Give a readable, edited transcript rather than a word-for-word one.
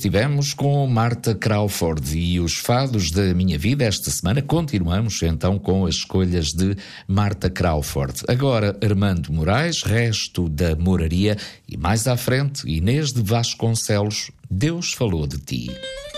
estivemos com Marta Crawford e os fados da minha vida. Esta semana continuamos então com as escolhas de Marta Crawford. Agora Armando Moraes, Resto da Moraria, e mais à frente Inês de Vasconcelos, Deus Falou de Ti.